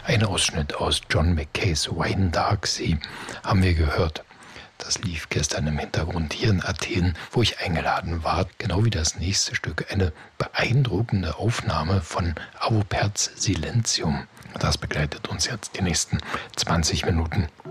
Ein Ausschnitt aus John Mackays Wine Dark Sea haben wir gehört. Das lief gestern im Hintergrund hier in Athen, wo ich eingeladen war. Genau wie das nächste Stück. Eine beeindruckende Aufnahme von Auperz Silentium. Das begleitet uns jetzt die nächsten 20 Minuten.